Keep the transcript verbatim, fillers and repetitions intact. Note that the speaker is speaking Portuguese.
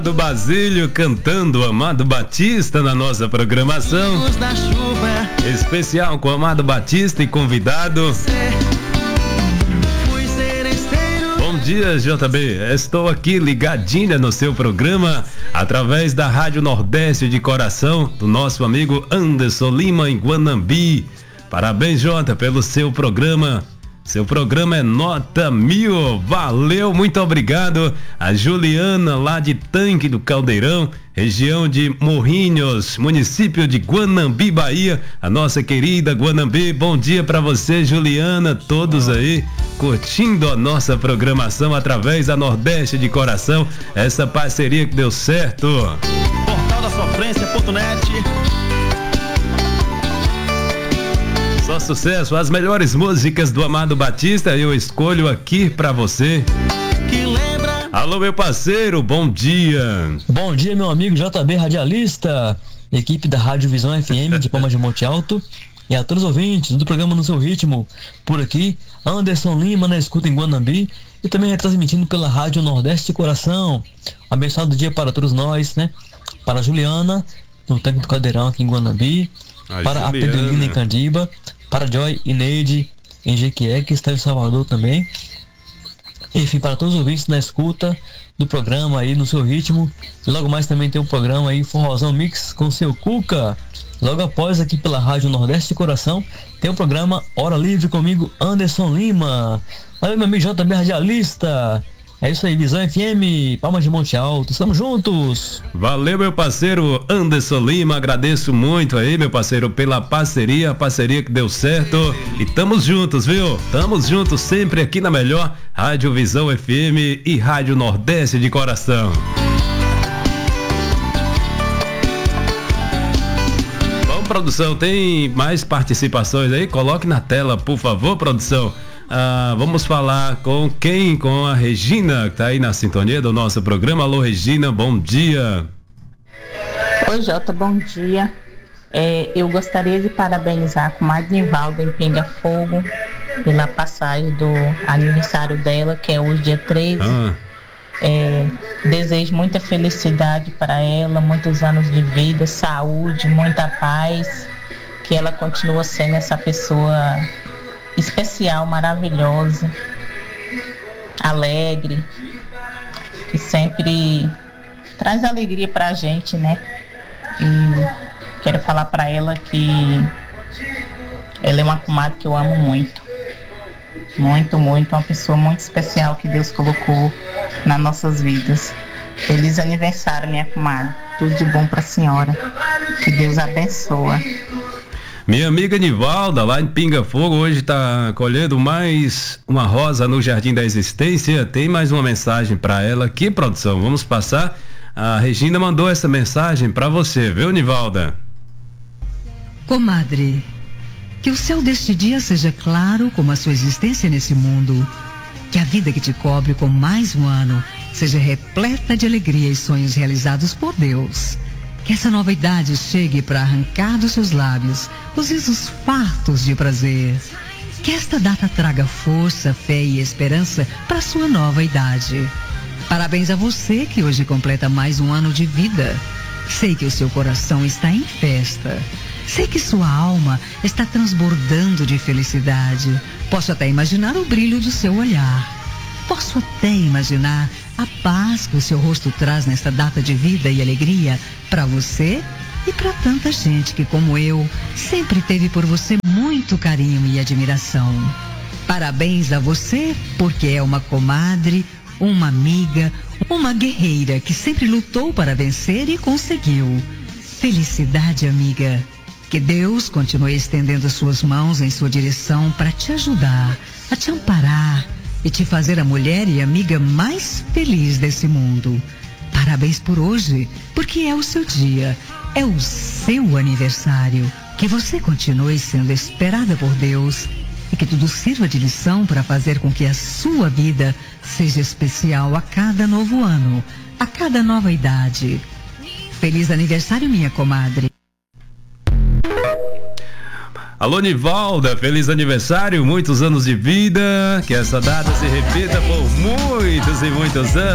do Basílio cantando Amado Batista na nossa programação especial com Amado Batista e convidado. Bom dia, J B, estou aqui ligadinha no seu programa através da Rádio Nordeste de Coração do nosso amigo Anderson Lima em Guanambi. Parabéns, Jota, pelo seu programa. Seu programa é nota mil, valeu, muito obrigado. A Juliana lá de Tanque do Caldeirão, região de Morrinhos, município de Guanambi, Bahia. A nossa querida Guanambi, bom dia pra você, Juliana, todos aí curtindo a nossa programação através da Nordeste de Coração, essa parceria que deu certo. Portal da Sofrência ponto net. Só sucesso, as melhores músicas do Amado Batista eu escolho aqui pra você. Que lembra... Alô, meu parceiro, bom dia. Bom dia, meu amigo J B Radialista, equipe da Rádio Visão F M de Palmas de Monte Alto, e a todos os ouvintes do programa No Seu Ritmo. Por aqui, Anderson Lima na escuta em Guanambi e também retransmitindo pela Rádio Nordeste de Coração. Um abençoado dia para todos nós, né? Para a Juliana, no Tanque do Caldeirão aqui em Guanambi, Ai, para Juliana. a Pedrolina em Candiba, para Joy e Neide em Jequié, que está em Salvador também. Enfim, para todos os ouvintes na escuta do programa aí No Seu Ritmo. E logo mais também tem um programa aí, Forrozão Mix com seu Cuca. Logo após, aqui pela Rádio Nordeste de Coração, tem o programa Hora Livre comigo, Anderson Lima. Valeu, meu amigo J B Radialista. É isso aí, Visão F M, Palmas de Monte Alto, estamos juntos. Valeu, meu parceiro Anderson Lima, agradeço muito aí, meu parceiro, pela parceria, a parceria que deu certo, e tamo juntos, viu? Tamo juntos sempre aqui na melhor Rádio Visão F M e Rádio Nordeste de Coração. Bom, produção, tem mais participações aí? Coloque na tela, por favor, produção. Ah, vamos falar com quem? Com a Regina, que tá aí na sintonia do nosso programa. Alô, Regina, bom dia. Oi, Jota, bom dia. É, eu gostaria de parabenizar com a Nivalda em Pinga Fogo pela passagem do aniversário dela, que é hoje, dia treze. Ah. É, desejo muita felicidade para ela, muitos anos de vida, saúde, muita paz, que ela continue sendo essa pessoa especial, maravilhosa, alegre, que sempre traz alegria pra gente, né? E quero falar pra ela que ela é uma comadre que eu amo muito, muito, muito, uma pessoa muito especial que Deus colocou nas nossas vidas. Feliz aniversário, minha comadre, tudo de bom pra senhora, que Deus abençoe. Minha amiga Nivalda, lá em Pinga Fogo, hoje está colhendo mais uma rosa no Jardim da Existência. Tem mais uma mensagem para ela aqui, produção. Vamos passar. A Regina mandou essa mensagem para você, viu, Nivalda? Comadre, que o céu deste dia seja claro como a sua existência nesse mundo. Que a vida que te cobre com mais um ano seja repleta de alegria e sonhos realizados por Deus. Que essa nova idade chegue para arrancar dos seus lábios os risos fartos de prazer. Que esta data traga força, fé e esperança para a sua nova idade. Parabéns a você que hoje completa mais um ano de vida. Sei que o seu coração está em festa. Sei que sua alma está transbordando de felicidade. Posso até imaginar o brilho do seu olhar. Posso até imaginar a paz que o seu rosto traz nesta data de vida e alegria para você e para tanta gente que, como eu, sempre teve por você muito carinho e admiração. Parabéns a você, porque é uma comadre, uma amiga, uma guerreira que sempre lutou para vencer e conseguiu. Felicidade, amiga. Que Deus continue estendendo suas mãos em sua direção para te ajudar, a te amparar e te fazer a mulher e amiga mais feliz desse mundo. Parabéns por hoje, porque é o seu dia, é o seu aniversário. Que você continue sendo esperada por Deus e que tudo sirva de lição para fazer com que a sua vida seja especial a cada novo ano, a cada nova idade. Feliz aniversário, minha comadre. Alô, Nivalda, feliz aniversário, muitos anos de vida, que essa data se repita por muitos e muitos anos.